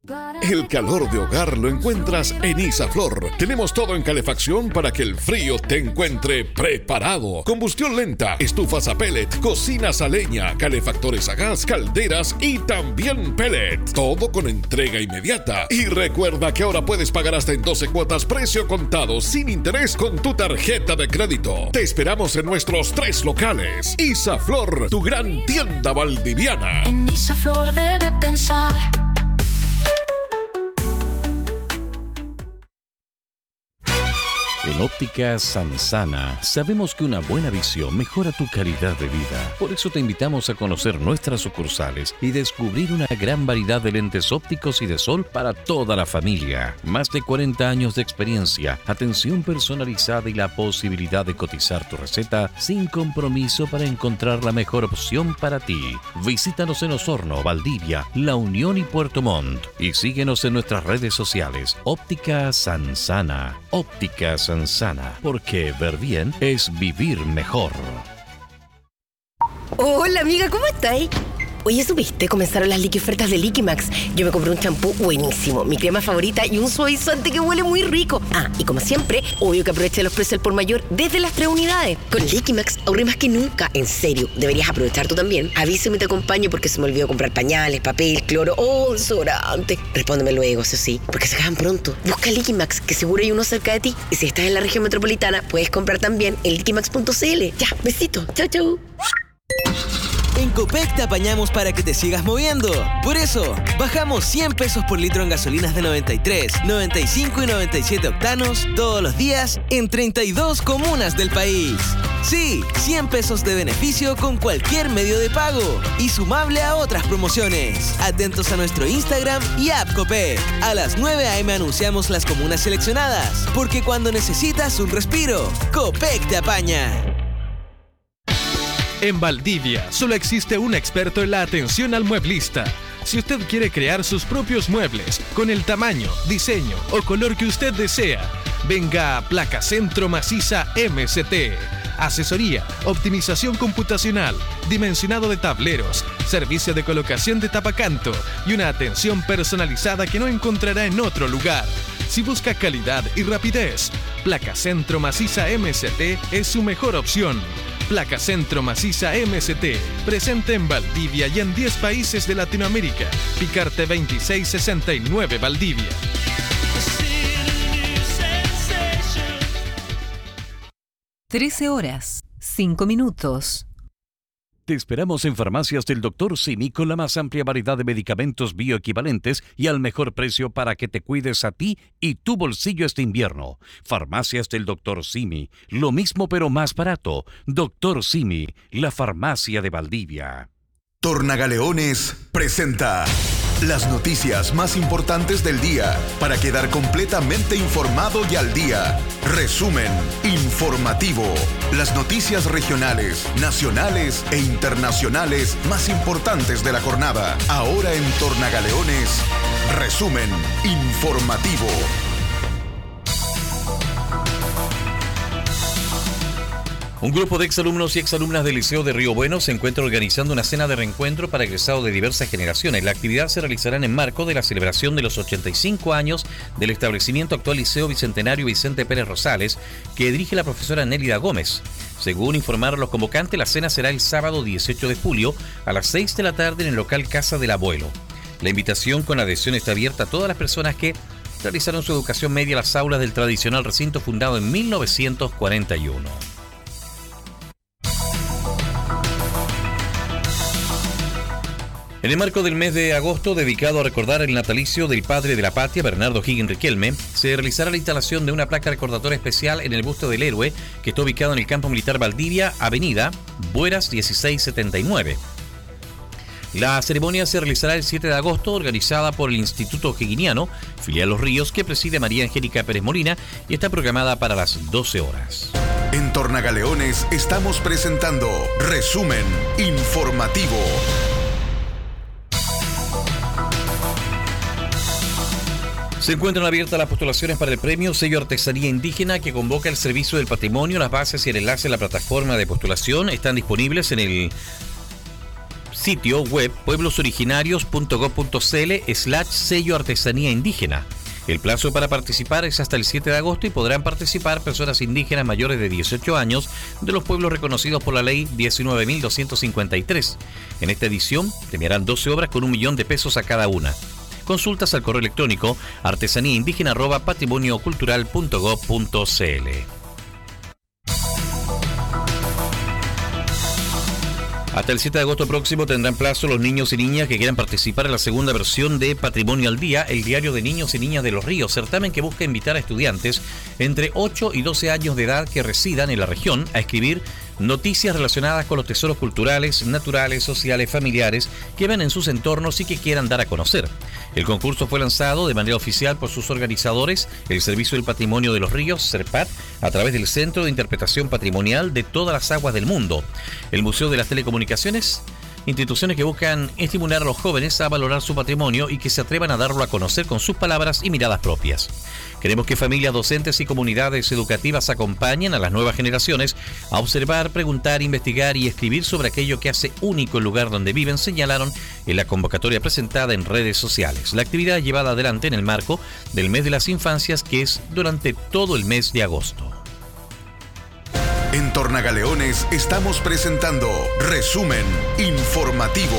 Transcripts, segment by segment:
El calor de hogar lo encuentras en Isaflor. Tenemos todo en calefacción para que el frío te encuentre preparado. Combustión lenta, estufas a pellet, cocinas a leña, calefactores a gas, calderas y también pellet. Todo con entrega inmediata. Y recuerda que ahora puedes pagar hasta en 12 cuotas precio contado sin interés con tu tarjeta de crédito. Te esperamos en nuestros 3 locales. Isaflor, tu gran tienda valdiviana. En Isaflor debe pensar. En Óptica Sansana sabemos que una buena visión mejora tu calidad de vida. Por eso te invitamos a conocer nuestras sucursales y descubrir una gran variedad de lentes ópticos y de sol para toda la familia. Más de 40 años de experiencia, atención personalizada y la posibilidad de cotizar tu receta sin compromiso para encontrar la mejor opción para ti. Visítanos en Osorno, Valdivia, La Unión y Puerto Montt. Y síguenos en nuestras redes sociales. Óptica Sansana. Óptica Sansana, porque ver bien es vivir mejor. Hola amiga, ¿cómo estáis? Oye, ¿supiste? Comenzaron las ofertas de Liquimax. Yo me compré un champú buenísimo, mi crema favorita y un suavizante que huele muy rico. Ah, y como siempre, obvio que aproveché los precios al por mayor desde las 3 unidades. Con Liquimax ahorré más que nunca. En serio, deberías aprovechar tú también. Avísame y te acompaño porque se me olvidó comprar pañales, papel, cloro o desodorante. Respóndeme luego, eso sí, porque se acaban pronto. Busca Liquimax, que seguro hay uno cerca de ti. Y si estás en la región metropolitana, puedes comprar también en liquimax.cl. Ya, besito. Chau, chau. En Copec te apañamos para que te sigas moviendo. Por eso, bajamos 100 pesos por litro en gasolinas de 93, 95 y 97 octanos todos los días en 32 comunas del país. Sí, 100 pesos de beneficio con cualquier medio de pago y sumable a otras promociones. Atentos a nuestro Instagram y app Copec. A las 9 a.m. anunciamos las comunas seleccionadas, porque cuando necesitas un respiro, Copec te apaña. En Valdivia solo existe un experto en la atención al mueblista. Si usted quiere crear sus propios muebles con el tamaño, diseño o color que usted desea, venga a Placa Centro Maciza MST. Asesoría, optimización computacional, dimensionado de tableros, servicio de colocación de tapacanto y una atención personalizada que no encontrará en otro lugar. Si busca calidad y rapidez, Placa Centro Maciza MST es su mejor opción. Placa Centro Maciza MST, presente en Valdivia y en 10 países de Latinoamérica. Picarte 2669 Valdivia. 13:05. Te esperamos en Farmacias del Dr. Simi con la más amplia variedad de medicamentos bioequivalentes y al mejor precio para que te cuides a ti y tu bolsillo este invierno. Farmacias del Dr. Simi, lo mismo pero más barato. Dr. Simi, la farmacia de Valdivia. Tornagaleones presenta las noticias más importantes del día para quedar completamente informado y al día. Resumen informativo. Las noticias regionales, nacionales e internacionales más importantes de la jornada. Ahora en Tornagaleones, resumen informativo. Un grupo de exalumnos y exalumnas del Liceo de Río Bueno se encuentra organizando una cena de reencuentro para egresados de diversas generaciones. La actividad se realizará en el marco de la celebración de los 85 años del establecimiento actual Liceo Bicentenario Vicente Pérez Rosales, que dirige la profesora Nélida Gómez. Según informaron los convocantes, la cena será el sábado 18 de julio a las 6 de la tarde en el local Casa del Abuelo. La invitación con adhesión está abierta a todas las personas que realizaron su educación media en las aulas del tradicional recinto fundado en 1941. En el marco del mes de agosto dedicado a recordar el natalicio del padre de la patria, Bernardo Higgins Riquelme, se realizará la instalación de una placa recordatoria especial en el busto del héroe que está ubicado en el Campo Militar Valdivia, Avenida Bueras 1679. La ceremonia se realizará el 7 de agosto, organizada por el Instituto Higginiano, filial Los Ríos, que preside María Angélica Pérez Molina, y está programada para las 12 horas. En Tornagaleones estamos presentando Resumen Informativo. Se encuentran abiertas las postulaciones para el premio Sello Artesanía Indígena que convoca el Servicio del Patrimonio. Las bases y el enlace a la plataforma de postulación están disponibles en el sitio web pueblosooriginarios.gov.cl/sello artesanía indígena. El plazo para participar es hasta el 7 de agosto y podrán participar personas indígenas mayores de 18 años de los pueblos reconocidos por la ley 19.253. En esta edición premiarán 12 obras con 1 millón de pesos a cada una. Consultas al correo electrónico artesaníaindígena@patrimoniocultural.gov.cl. Hasta el 7 de agosto próximo tendrán plazo los niños y niñas que quieran participar en la segunda versión de Patrimonio al Día, el diario de niños y niñas de Los Ríos, certamen que busca invitar a estudiantes entre 8 y 12 años de edad que residan en la región a escribir noticias relacionadas con los tesoros culturales, naturales, sociales, familiares que ven en sus entornos y que quieran dar a conocer. El concurso fue lanzado de manera oficial por sus organizadores, el Servicio del Patrimonio de los Ríos, CERPAT, a través del Centro de Interpretación Patrimonial de todas las aguas del mundo, el Museo de las Telecomunicaciones, instituciones que buscan estimular a los jóvenes a valorar su patrimonio y que se atrevan a darlo a conocer con sus palabras y miradas propias. Queremos que familias, docentes y comunidades educativas acompañen a las nuevas generaciones a observar, preguntar, investigar y escribir sobre aquello que hace único el lugar donde viven, señalaron en la convocatoria presentada en redes sociales. La actividad llevada adelante en el marco del Mes de las Infancias, que es durante todo el mes de agosto. En Tornagaleones estamos presentando Resumen Informativo.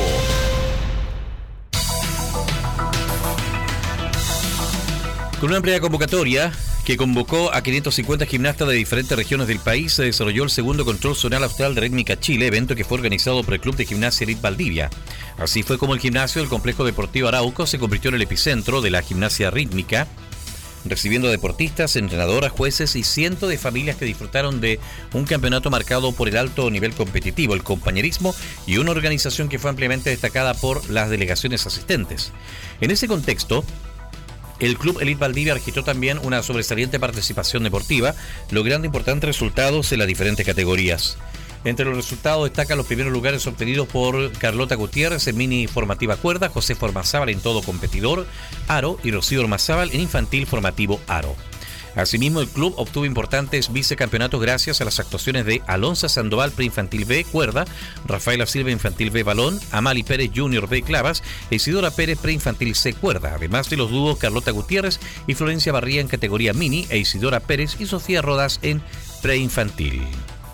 Con una amplia convocatoria que convocó a 550 gimnastas de diferentes regiones del país, se desarrolló el segundo Control Zonal Austral de Rítmica Chile, evento que fue organizado por el Club de Gimnasia Elite Valdivia. Así fue como el gimnasio del Complejo Deportivo Arauco se convirtió en el epicentro de la gimnasia rítmica, recibiendo a deportistas, entrenadoras, jueces y cientos de familias que disfrutaron de un campeonato marcado por el alto nivel competitivo, el compañerismo y una organización que fue ampliamente destacada por las delegaciones asistentes. En ese contexto, el Club Elite Valdivia registró también una sobresaliente participación deportiva, logrando importantes resultados en las diferentes categorías. Entre los resultados destacan los primeros lugares obtenidos por Carlota Gutiérrez en mini formativa cuerda, José Formazábal en todo competidor, aro, y Rocío Ormazábal en infantil formativo aro. Asimismo, el club obtuvo importantes vicecampeonatos gracias a las actuaciones de Alonso Sandoval preinfantil B cuerda, Rafaela Silva infantil B balón, Amali Pérez Junior B clavas e Isidora Pérez preinfantil C cuerda, además de los dúos Carlota Gutiérrez y Florencia Barría en categoría mini e Isidora Pérez y Sofía Rodas en preinfantil.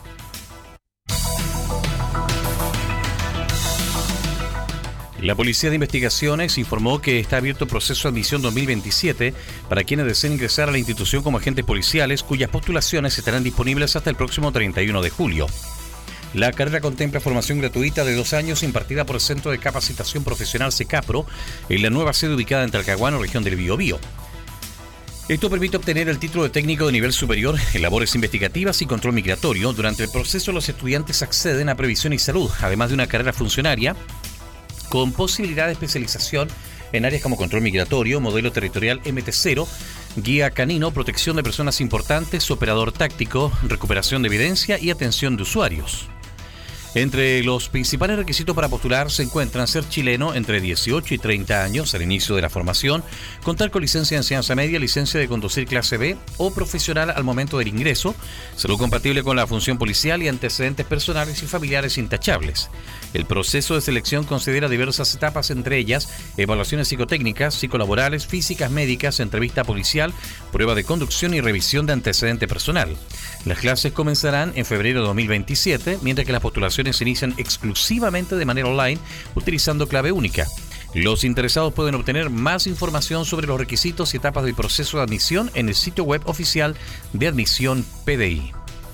La Policía de Investigaciones informó que está abierto el proceso de admisión 2027 para quienes deseen ingresar a la institución como agentes policiales, cuyas postulaciones estarán disponibles hasta el próximo 31 de julio. La carrera contempla formación gratuita de 2 años impartida por el Centro de Capacitación Profesional CECAPRO en la nueva sede ubicada en Talcahuano, región del Biobío. Esto permite obtener el título de técnico de nivel superior en labores investigativas y control migratorio. Durante el proceso, los estudiantes acceden a previsión y salud, además de una carrera funcionaria con posibilidad de especialización en áreas como control migratorio, modelo territorial MT0, guía canino, protección de personas importantes, operador táctico, recuperación de evidencia y atención de usuarios. Entre los principales requisitos para postular se encuentran ser chileno entre 18 y 30 años al inicio de la formación, contar con licencia de enseñanza media, licencia de conducir clase B o profesional al momento del ingreso, salud compatible con la función policial y antecedentes personales y familiares intachables. El proceso de selección considera diversas etapas, entre ellas evaluaciones psicotécnicas, psicolaborales, físicas, médicas, entrevista policial, prueba de conducción y revisión de antecedente personal. Las clases comenzarán en febrero de 2027, mientras que las postulaciones se inician exclusivamente de manera online utilizando clave única. Los interesados pueden obtener más información sobre los requisitos y etapas del proceso de admisión en el sitio web oficial de Admisión PDI.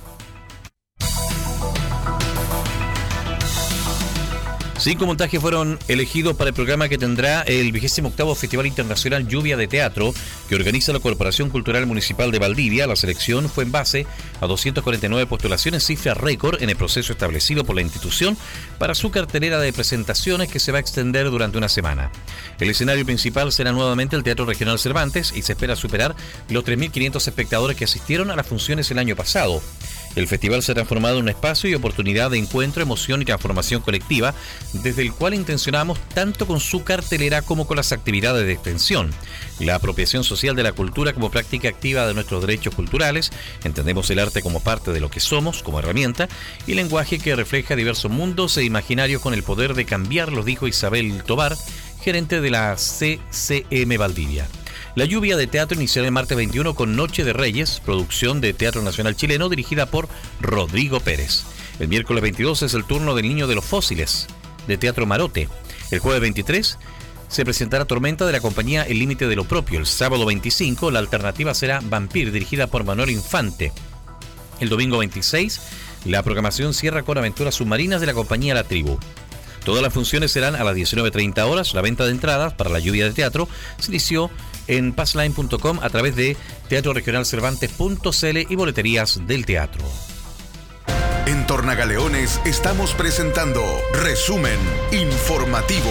5 montajes fueron elegidos para el programa que tendrá el 28º Festival Internacional Lluvia de Teatro que organiza la Corporación Cultural Municipal de Valdivia. La selección fue en base a 249 postulaciones, cifra récord en el proceso establecido por la institución para su cartelera de presentaciones que se va a extender durante una semana. El escenario principal será nuevamente el Teatro Regional Cervantes y se espera superar los 3.500 espectadores que asistieron a las funciones el año pasado. El festival se ha transformado en un espacio y oportunidad de encuentro, emoción y transformación colectiva, desde el cual intencionamos tanto con su cartelera como con las actividades de extensión. la apropiación social de la cultura como práctica activa de nuestros derechos culturales, entendemos el arte como parte de lo que somos, como herramienta, y lenguaje que refleja diversos mundos e imaginarios con el poder de cambiarlos, dijo Isabel Tobar, gerente de la CCM Valdivia. La lluvia de teatro iniciará el martes 21 con Noche de Reyes, producción de Teatro Nacional Chileno dirigida por Rodrigo Pérez. El miércoles 22 es el turno del Niño de los Fósiles, de Teatro Marote. El jueves 23 se presentará Tormenta de la compañía El Límite de lo Propio. El sábado 25 la alternativa será Vampir, dirigida por Manuel Infante. El domingo 26 la programación cierra con Aventuras Submarinas de la compañía La Tribu. Todas las funciones serán a las 19:30 horas. La venta de entradas para la lluvia de teatro se inició en passline.com a través de teatroregionalcervantes.cl y boleterías del teatro. En Tornagaleones estamos presentando Resumen Informativo.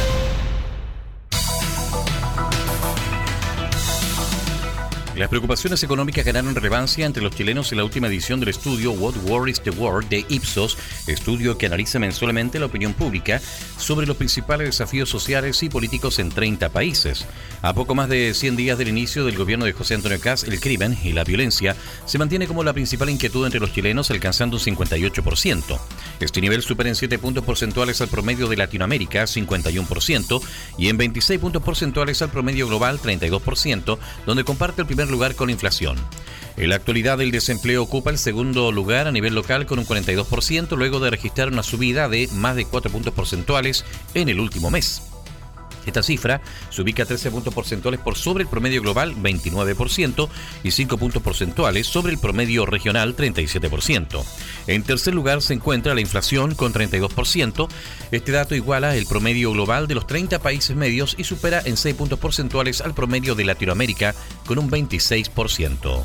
Las preocupaciones económicas ganaron relevancia entre los chilenos en la última edición del estudio What Worries the World de Ipsos, estudio que analiza mensualmente la opinión pública sobre los principales desafíos sociales y políticos en 30 países. A poco más de 100 días del inicio del gobierno de José Antonio Kast, el crimen y la violencia se mantiene como la principal inquietud entre los chilenos, alcanzando un 58%. Este nivel supera en 7 puntos porcentuales al promedio de Latinoamérica, 51%, y en 26 puntos porcentuales al promedio global, 32%, donde comparte el primer lugar con inflación. En la actualidad el desempleo ocupa el segundo lugar a nivel local con un 42%, luego de registrar una subida de más de 4 puntos porcentuales en el último mes. Esta cifra se ubica 13 puntos porcentuales por sobre el promedio global, 29%, y 5 puntos porcentuales sobre el promedio regional, 37%. En tercer lugar se encuentra la inflación con 32%. Este dato iguala el promedio global de los 30 países medios y supera en 6 puntos porcentuales al promedio de Latinoamérica con un 26%.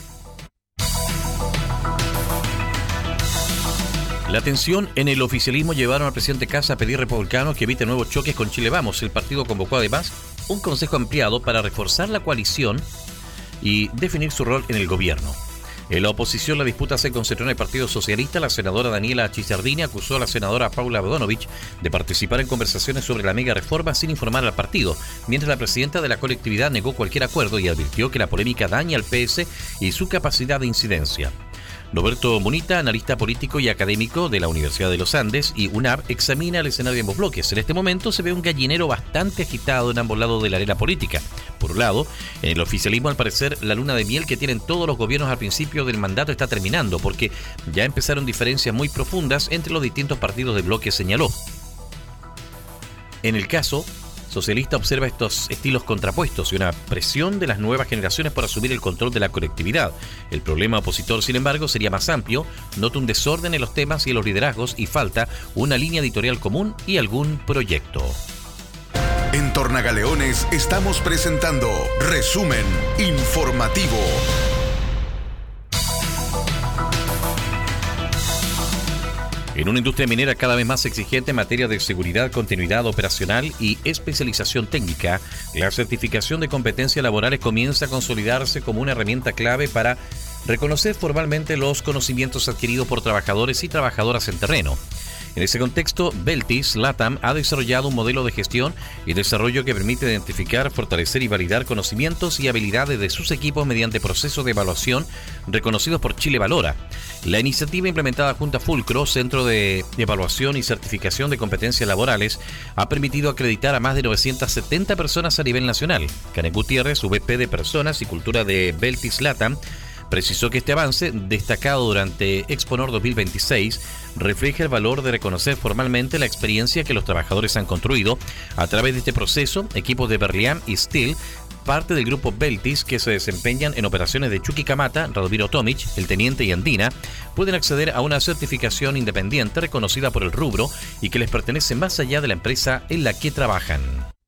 La tensión en el oficialismo llevaron al presidente Kast a pedir republicanos que evite nuevos choques con Chile Vamos. El partido convocó además un consejo ampliado para reforzar la coalición y definir su rol en el gobierno. En la oposición la disputa se concentró en el Partido Socialista. La senadora Daniela Chichardini acusó a la senadora Paula Bodanovich de participar en conversaciones sobre la mega reforma sin informar al partido, mientras la presidenta de la colectividad negó cualquier acuerdo y advirtió que la polémica daña al PS y su capacidad de incidencia. Roberto Munita, analista político y académico de la Universidad de los Andes y UNAP, examina el escenario de ambos bloques. En este momento se ve un gallinero bastante agitado en ambos lados de la arena política. Por un lado, en el oficialismo, al parecer, la luna de miel que tienen todos los gobiernos al principio del mandato está terminando, porque ya empezaron diferencias muy profundas entre los distintos partidos del bloque, señaló. En el caso socialista observa estos estilos contrapuestos y una presión de las nuevas generaciones por asumir el control de la colectividad. El problema opositor, sin embargo, sería más amplio. Nota un desorden en los temas y en los liderazgos y falta una línea editorial común y algún proyecto. En Tornagaleones estamos presentando Resumen Informativo. En una industria minera cada vez más exigente en materia de seguridad, continuidad operacional y especialización técnica, la certificación de competencias laborales comienza a consolidarse como una herramienta clave para reconocer formalmente los conocimientos adquiridos por trabajadores y trabajadoras en terreno. En ese contexto, Beltis LATAM ha desarrollado un modelo de gestión y desarrollo que permite identificar, fortalecer y validar conocimientos y habilidades de sus equipos mediante procesos de evaluación reconocidos por Chile Valora. La iniciativa implementada junto a Fulcro, Centro de Evaluación y Certificación de Competencias Laborales, ha permitido acreditar a más de 970 personas a nivel nacional. Karen Gutiérrez, VP de Personas y Cultura de Beltis LATAM, precisó que este avance, destacado durante Exponor 2026, refleja el valor de reconocer formalmente la experiencia que los trabajadores han construido. A través de este proceso, equipos de Berliam y Steel, parte del grupo Beltis, que se desempeñan en operaciones de Chuquicamata, Radomiro Tomic, El Teniente y Andina, pueden acceder a una certificación independiente reconocida por el rubro y que les pertenece más allá de la empresa en la que trabajan.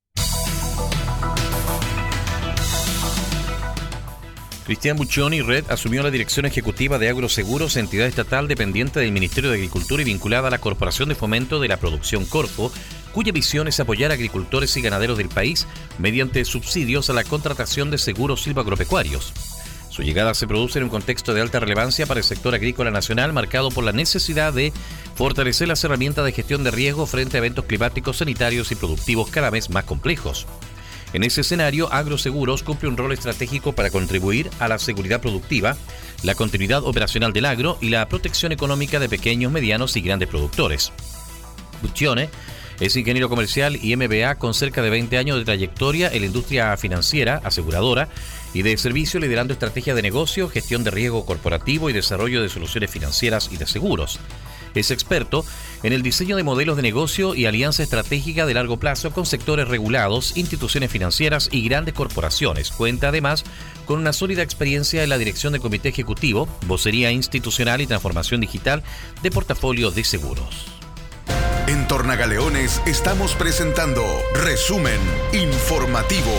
Cristian Buccioni Red asumió la dirección ejecutiva de Agroseguros, entidad estatal dependiente del Ministerio de Agricultura y vinculada a la Corporación de Fomento de la Producción Corfo, cuya visión es apoyar a agricultores y ganaderos del país mediante subsidios a la contratación de seguros silvagropecuarios. Su llegada se produce en un contexto de alta relevancia para el sector agrícola nacional, marcado por la necesidad de fortalecer las herramientas de gestión de riesgo frente a eventos climáticos, sanitarios y productivos cada vez más complejos. En ese escenario, Agroseguros cumple un rol estratégico para contribuir a la seguridad productiva, la continuidad operacional del agro y la protección económica de pequeños, medianos y grandes productores. Buccione es ingeniero comercial y MBA con cerca de 20 años de trayectoria en la industria financiera, aseguradora y de servicio, liderando estrategias de negocio, gestión de riesgo corporativo y desarrollo de soluciones financieras y de seguros. Es experto en el diseño de modelos de negocio y alianza estratégica de largo plazo con sectores regulados, instituciones financieras y grandes corporaciones. Cuenta además con una sólida experiencia en la dirección de comité ejecutivo, vocería institucional y transformación digital de portafolio de seguros. En Tornagaleones estamos presentando Resumen Informativo.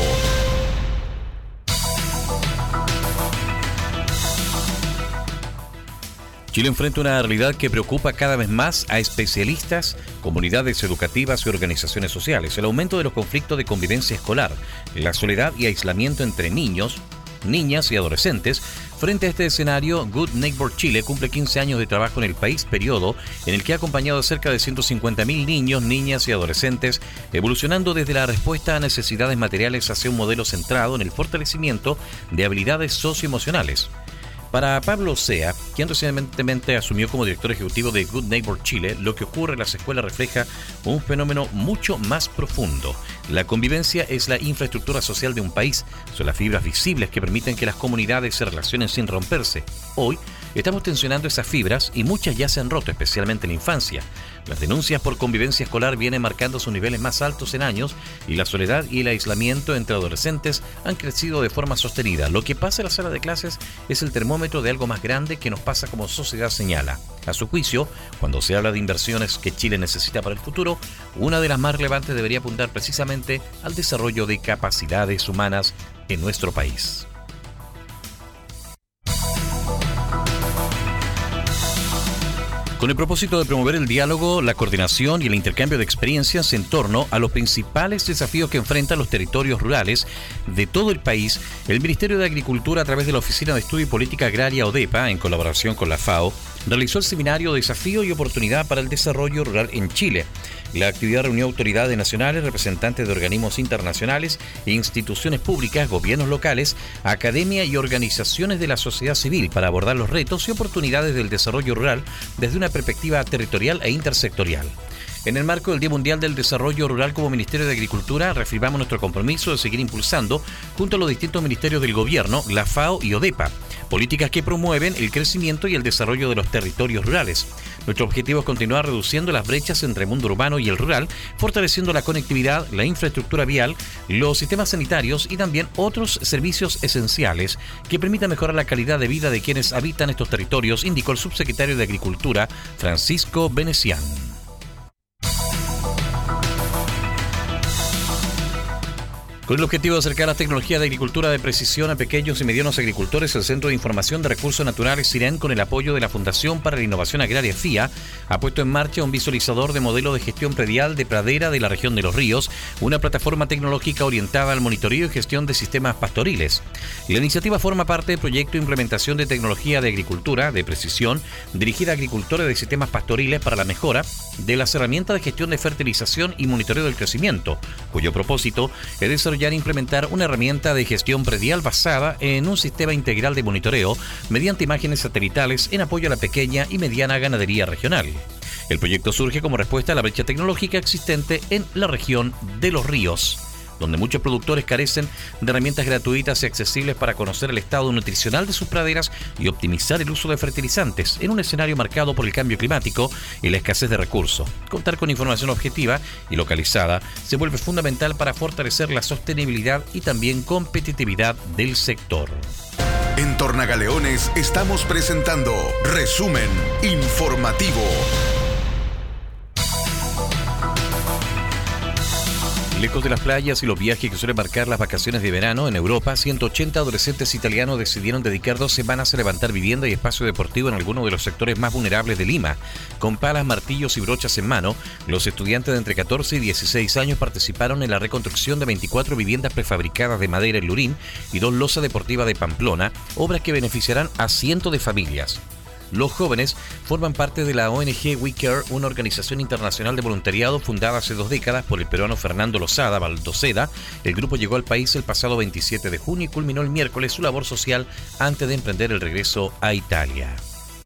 Chile enfrenta una realidad que preocupa cada vez más a especialistas, comunidades educativas y organizaciones sociales. El aumento de los conflictos de convivencia escolar, la soledad y aislamiento entre niños, niñas y adolescentes. Frente a este escenario, Good Neighbor Chile cumple 15 años de trabajo en el país, periodo en el que ha acompañado a cerca de 150.000 niños, niñas y adolescentes, evolucionando desde la respuesta a necesidades materiales hacia un modelo centrado en el fortalecimiento de habilidades socioemocionales. Para Pablo Sea, quien recientemente asumió como director ejecutivo de Good Neighbor Chile, lo que ocurre en las escuelas refleja un fenómeno mucho más profundo. La convivencia es la infraestructura social de un país, son las fibras visibles que permiten que las comunidades se relacionen sin romperse. Hoy estamos tensionando esas fibras y muchas ya se han roto, especialmente en la infancia. Las denuncias por convivencia escolar vienen marcando sus niveles más altos en años y la soledad y el aislamiento entre adolescentes han crecido de forma sostenida. Lo que pasa en la sala de clases es el termómetro de algo más grande que nos pasa como sociedad, señala. A su juicio, cuando se habla de inversiones que Chile necesita para el futuro, una de las más relevantes debería apuntar precisamente al desarrollo de capacidades humanas en nuestro país. Con el propósito de promover el diálogo, la coordinación y el intercambio de experiencias en torno a los principales desafíos que enfrentan los territorios rurales de todo el país, el Ministerio de Agricultura, a través de la Oficina de Estudio y Política Agraria ODEPA, en colaboración con la FAO, realizó el seminario Desafío y Oportunidad para el Desarrollo Rural en Chile. La actividad reunió autoridades nacionales, representantes de organismos internacionales, instituciones públicas, gobiernos locales, academia y organizaciones de la sociedad civil para abordar los retos y oportunidades del desarrollo rural desde una perspectiva territorial e intersectorial. En el marco del Día Mundial del Desarrollo Rural, como Ministerio de Agricultura, reafirmamos nuestro compromiso de seguir impulsando, junto a los distintos ministerios del gobierno, la FAO y ODEPA, políticas que promueven el crecimiento y el desarrollo de los territorios rurales. Nuestro objetivo es continuar reduciendo las brechas entre el mundo urbano y el rural, fortaleciendo la conectividad, la infraestructura vial, los sistemas sanitarios y también otros servicios esenciales que permitan mejorar la calidad de vida de quienes habitan estos territorios, indicó el subsecretario de Agricultura, Francisco Venecián. Con el objetivo de acercar las tecnologías de agricultura de precisión a pequeños y medianos agricultores, el Centro de Información de Recursos Naturales CIREN, con el apoyo de la Fundación para la Innovación Agraria FIA, ha puesto en marcha un visualizador de modelo de gestión predial de pradera de la región de Los Ríos, una plataforma tecnológica orientada al monitoreo y gestión de sistemas pastoriles. La iniciativa forma parte del proyecto de implementación de tecnología de agricultura de precisión dirigida a agricultores de sistemas pastoriles para la mejora de las herramientas de gestión de fertilización y monitoreo del crecimiento, cuyo propósito es desarrollar e implementar una herramienta de gestión predial basada en un sistema integral de monitoreo mediante imágenes satelitales en apoyo a la pequeña y mediana ganadería regional. El proyecto surge como respuesta a la brecha tecnológica existente en la región de Los Ríos, donde muchos productores carecen de herramientas gratuitas y accesibles para conocer el estado nutricional de sus praderas y optimizar el uso de fertilizantes en un escenario marcado por el cambio climático y la escasez de recursos. Contar con información objetiva y localizada se vuelve fundamental para fortalecer la sostenibilidad y también competitividad del sector. En Tornagaleones estamos presentando Resumen Informativo. Lejos de las playas y los viajes que suelen marcar las vacaciones de verano, en Europa, 180 adolescentes italianos decidieron dedicar 2 semanas a levantar vivienda y espacio deportivo en algunos de los sectores más vulnerables de Lima. Con palas, martillos y brochas en mano, los estudiantes de entre 14 y 16 años participaron en la reconstrucción de 24 viviendas prefabricadas de madera en Lurín y 2 losas deportivas de Pamplona, obras que beneficiarán a cientos de familias. Los jóvenes forman parte de la ONG We Care, una organización internacional de voluntariado fundada hace 2 décadas por el peruano Fernando Lozada Baldoceda. El grupo llegó al país el pasado 27 de junio y culminó el miércoles su labor social antes de emprender el regreso a Italia.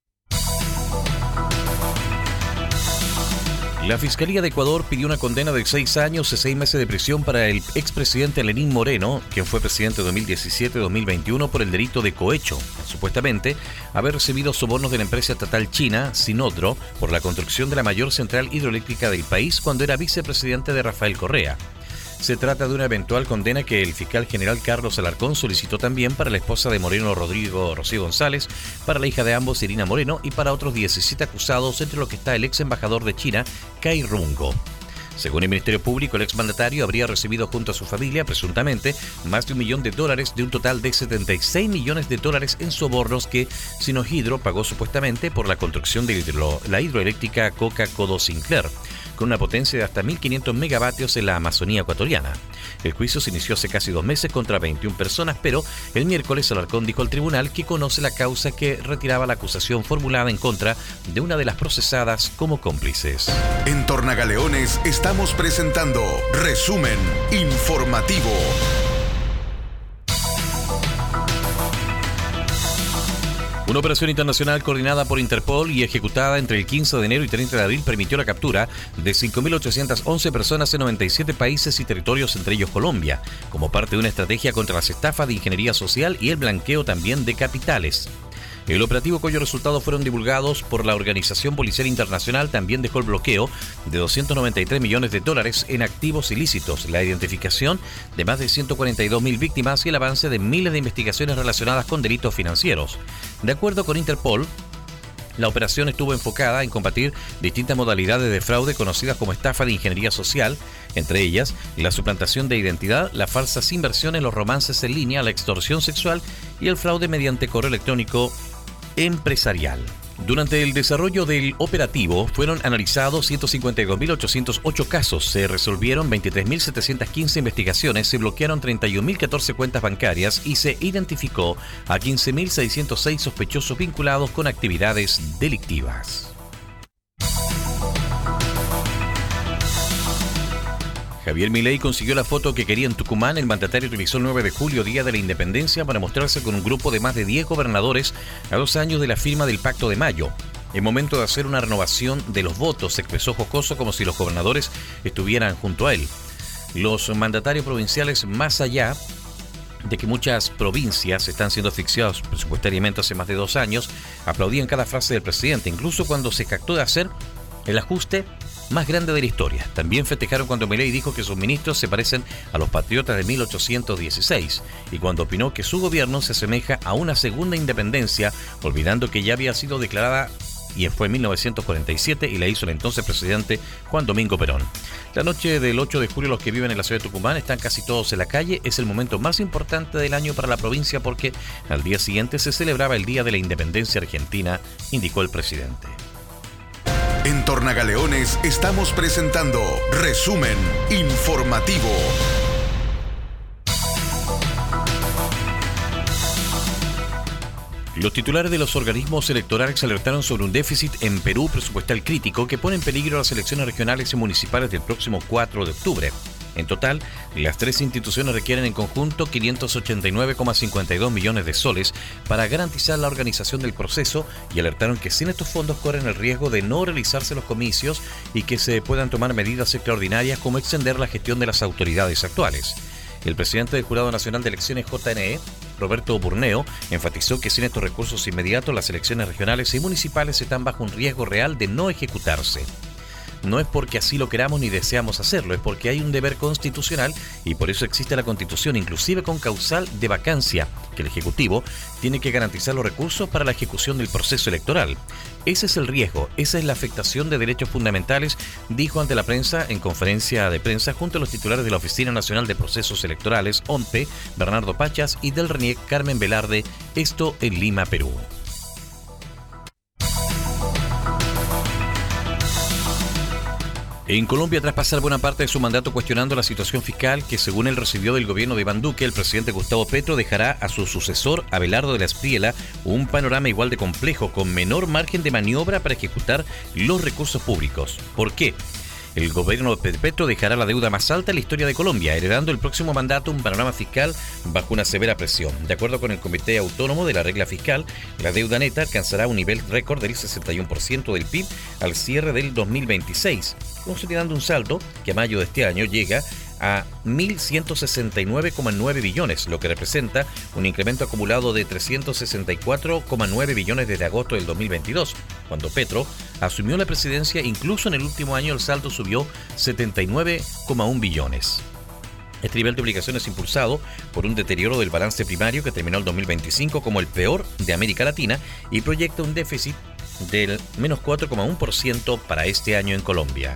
La Fiscalía de Ecuador pidió una condena de 6 años y 6 meses de prisión para el expresidente Lenín Moreno, quien fue presidente de 2017-2021 por el delito de cohecho, supuestamente haber recibido sobornos de la empresa estatal china Sinodro por la construcción de la mayor central hidroeléctrica del país cuando era vicepresidente de Rafael Correa. Se trata de una eventual condena que el fiscal general Carlos Alarcón solicitó también para la esposa de Moreno, Rocío González, para la hija de ambos, Irina Moreno, y para otros 17 acusados, entre los que está el ex embajador de China, Cai Rungo. Según el Ministerio Público, el exmandatario habría recibido junto a su familia, presuntamente, más de $1 millón de un total de $76 millones en sobornos que Sinohydro pagó supuestamente por la construcción de la hidroeléctrica Coca-Codo Sinclair, con una potencia de hasta 1.500 megavatios en la Amazonía ecuatoriana. El juicio se inició hace casi 2 meses contra 21 personas, pero el miércoles Alarcón dijo al tribunal que conoce la causa que retiraba la acusación formulada en contra de una de las procesadas como cómplices. En Tornagaleones estamos presentando Resumen Informativo. Una operación internacional coordinada por Interpol y ejecutada entre el 15 de enero y 30 de abril permitió la captura de 5.811 personas en 97 países y territorios, entre ellos Colombia, como parte de una estrategia contra las estafas de ingeniería social y el blanqueo también de capitales. El operativo, cuyos resultados fueron divulgados por la Organización Policial Internacional, también dejó el bloqueo de $293 millones en activos ilícitos, la identificación de más de 142.000 víctimas y el avance de miles de investigaciones relacionadas con delitos financieros. De acuerdo con Interpol, la operación estuvo enfocada en combatir distintas modalidades de fraude conocidas como estafa de ingeniería social, entre ellas la suplantación de identidad, las falsas inversiones, los romances en línea, la extorsión sexual y el fraude mediante correo electrónico empresarial. Durante el desarrollo del operativo fueron analizados 152.808 casos, se resolvieron 23.715 investigaciones, se bloquearon 31.014 cuentas bancarias y se identificó a 15.606 sospechosos vinculados con actividades delictivas. Javier Milei consiguió la foto que quería en Tucumán. El mandatario utilizó el 9 de julio, Día de la Independencia, para mostrarse con un grupo de más de 10 gobernadores a 2 años de la firma del Pacto de Mayo. En momento de hacer una renovación de los votos, se expresó jocoso como si los gobernadores estuvieran junto a él. Los mandatarios provinciales, más allá de que muchas provincias están siendo asfixiadas presupuestariamente hace más de 2 años, aplaudían cada frase del presidente, incluso cuando se jactó de hacer el ajuste más grande de la historia. También festejaron cuando Milei dijo que sus ministros se parecen a los patriotas de 1816 y cuando opinó que su gobierno se asemeja a una segunda independencia, olvidando que ya había sido declarada y fue en 1947 y la hizo el entonces presidente Juan Domingo Perón. La noche del 8 de julio los que viven en la ciudad de Tucumán están casi todos en la calle. Es el momento más importante del año para la provincia porque al día siguiente se celebraba el Día de la Independencia Argentina, indicó el presidente. En Tornagaleones estamos presentando Resumen Informativo. Los titulares de los organismos electorales alertaron sobre un déficit en Perú presupuestal crítico que pone en peligro las elecciones regionales y municipales del próximo 4 de octubre. En total, las 3 instituciones requieren en conjunto 589,52 millones de soles para garantizar la organización del proceso y alertaron que sin estos fondos corren el riesgo de no realizarse los comicios y que se puedan tomar medidas extraordinarias como extender la gestión de las autoridades actuales. El presidente del Jurado Nacional de Elecciones JNE, Roberto Burneo, enfatizó que sin estos recursos inmediatos las elecciones regionales y municipales están bajo un riesgo real de no ejecutarse. No es porque así lo queramos ni deseamos hacerlo, es porque hay un deber constitucional y por eso existe la Constitución, inclusive con causal de vacancia, que el Ejecutivo tiene que garantizar los recursos para la ejecución del proceso electoral. Ese es el riesgo, esa es la afectación de derechos fundamentales, dijo ante la prensa en conferencia de prensa junto a los titulares de la Oficina Nacional de Procesos Electorales, ONPE, Bernardo Pachas, y del RENIEC, Carmen Velarde, esto en Lima, Perú. En Colombia, tras pasar buena parte de su mandato cuestionando la situación fiscal que según él recibió del gobierno de Iván Duque, el presidente Gustavo Petro dejará a su sucesor, Abelardo de la Espriella, un panorama igual de complejo, con menor margen de maniobra para ejecutar los recursos públicos. ¿Por qué? El gobierno de Petro dejará la deuda más alta en la historia de Colombia, heredando el próximo mandato un panorama fiscal bajo una severa presión. De acuerdo con el Comité Autónomo de la Regla Fiscal, la deuda neta alcanzará un nivel récord del 61% del PIB al cierre del 2026, consolidando un saldo que a mayo de este año llega a 1.169,9 billones, lo que representa un incremento acumulado de 364,9 billones desde agosto del 2022. Cuando Petro asumió la presidencia, incluso en el último año el saldo subió 79,1 billones. Este nivel de obligaciones impulsado por un deterioro del balance primario que terminó el 2025 como el peor de América Latina y proyecta un déficit del menos 4,1% para este año en Colombia.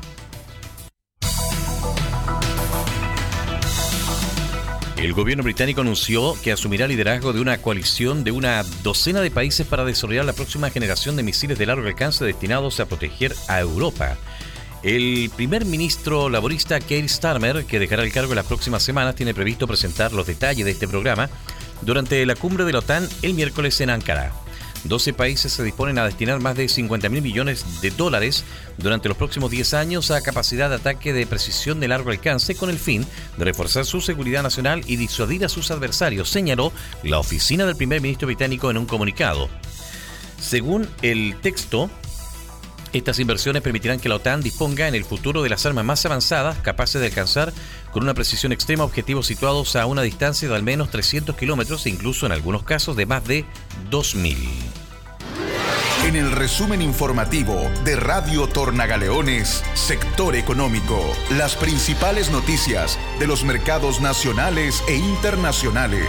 El gobierno británico anunció que asumirá el liderazgo de una coalición de una docena de países para desarrollar la próxima generación de misiles de largo alcance destinados a proteger a Europa. El primer ministro laborista Keir Starmer, que dejará el cargo en las próximas semanas, tiene previsto presentar los detalles de este programa durante la cumbre de la OTAN el miércoles en Ankara. 12 países se disponen a destinar más de 50.000 millones de dólares durante los próximos 10 años a capacidad de ataque de precisión de largo alcance con el fin de reforzar su seguridad nacional y disuadir a sus adversarios, señaló la oficina del primer ministro británico en un comunicado. Según el texto, estas inversiones permitirán que la OTAN disponga en el futuro de las armas más avanzadas, capaces de alcanzar con una precisión extrema objetivos situados a una distancia de al menos 300 kilómetros e incluso en algunos casos de más de 2.000. En el resumen informativo de Radio Tornagaleones, Sector Económico, las principales noticias de los mercados nacionales e internacionales.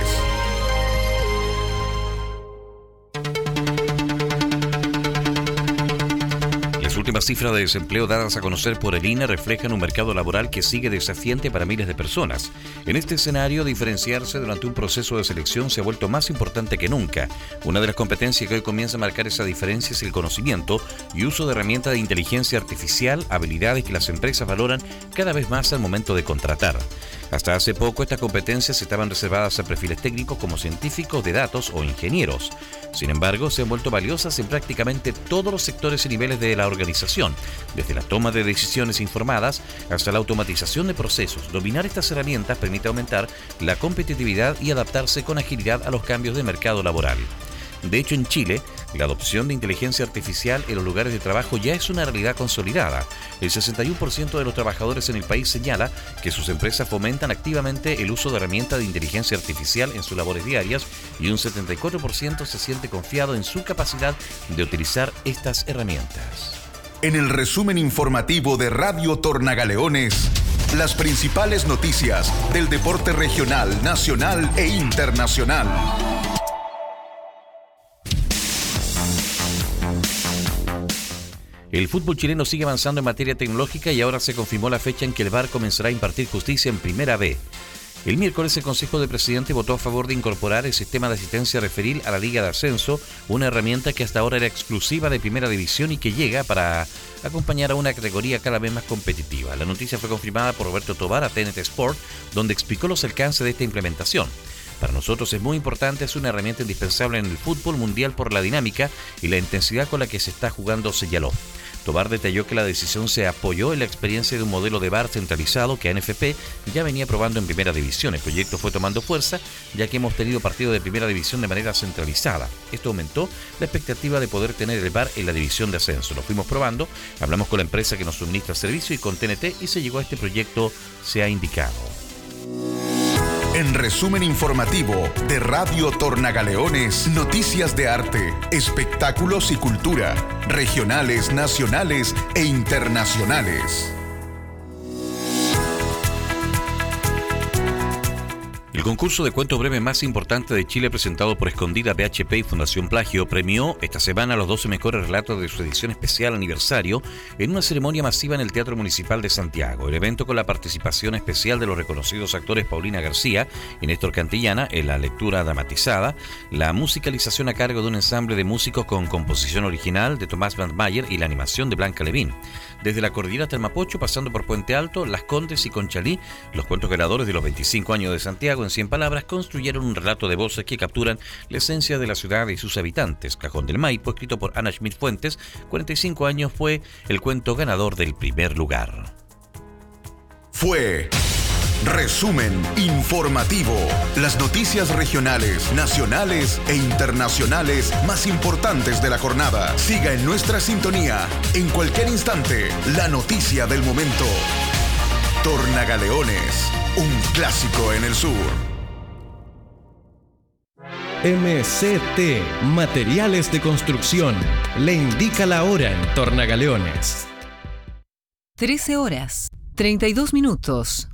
Las últimas cifras de desempleo dadas a conocer por el INE reflejan un mercado laboral que sigue desafiante para miles de personas. En este escenario, diferenciarse durante un proceso de selección se ha vuelto más importante que nunca. Una de las competencias que hoy comienza a marcar esa diferencia es el conocimiento y uso de herramientas de inteligencia artificial, habilidades que las empresas valoran cada vez más al momento de contratar. Hasta hace poco, estas competencias estaban reservadas a perfiles técnicos como científicos de datos o ingenieros. Sin embargo, se han vuelto valiosas en prácticamente todos los sectores y niveles de la organización, desde la toma de decisiones informadas hasta la automatización de procesos. Dominar estas herramientas permite aumentar la competitividad y adaptarse con agilidad a los cambios de mercado laboral. De hecho, en Chile, la adopción de inteligencia artificial en los lugares de trabajo ya es una realidad consolidada. El 61% de los trabajadores en el país señala que sus empresas fomentan activamente el uso de herramientas de inteligencia artificial en sus labores diarias y un 74% se siente confiado en su capacidad de utilizar estas herramientas. En el resumen informativo de Radio Tornagaleones, las principales noticias del deporte regional, nacional e internacional. El fútbol chileno sigue avanzando en materia tecnológica y ahora se confirmó la fecha en que el VAR comenzará a impartir justicia en Primera B. El miércoles el Consejo de Presidentes votó a favor de incorporar el sistema de asistencia referil a la Liga de Ascenso, una herramienta que hasta ahora era exclusiva de Primera División y que llega para acompañar a una categoría cada vez más competitiva. La noticia fue confirmada por Roberto Tobar a TNT Sport, donde explicó los alcances de esta implementación. Para nosotros es muy importante, es una herramienta indispensable en el fútbol mundial por la dinámica y la intensidad con la que se está jugando, señaló. Tobar detalló que la decisión se apoyó en la experiencia de un modelo de VAR centralizado que ANFP ya venía probando en Primera División. El proyecto fue tomando fuerza ya que hemos tenido partidos de Primera División de manera centralizada. Esto aumentó la expectativa de poder tener el VAR en la división de ascenso. Lo fuimos probando, hablamos con la empresa que nos suministra el servicio y con TNT y se llegó a este proyecto, se ha indicado. En resumen informativo de Radio Tornagaleones, noticias de arte, espectáculos y cultura, regionales, nacionales e internacionales. El concurso de cuento breve más importante de Chile, presentado por Escondida, BHP y Fundación Plagio, premió esta semana los 12 mejores relatos de su edición especial aniversario en una ceremonia masiva en el Teatro Municipal de Santiago. El evento, con la participación especial de los reconocidos actores Paulina García y Néstor Cantillana en la lectura dramatizada, la musicalización a cargo de un ensamble de músicos con composición original de Tomás Brandmeier y la animación de Blanca Levín. Desde la cordillera hasta el Mapocho, pasando por Puente Alto, Las Condes y Conchalí, los cuentos ganadores de los 25 años de Santiago, en 100 palabras, construyeron un relato de voces que capturan la esencia de la ciudad y sus habitantes. Cajón del Maipo, escrito por Ana Schmidt Fuentes, 45 años, fue el cuento ganador del primer lugar. Fue Resumen Informativo. Las noticias regionales, nacionales e internacionales más importantes de la jornada. Siga en nuestra sintonía. En cualquier instante, la noticia del momento. Tornagaleones, un clásico en el sur. MCT, Materiales de Construcción, le indica la hora en Tornagaleones. 13 horas, 32 minutos.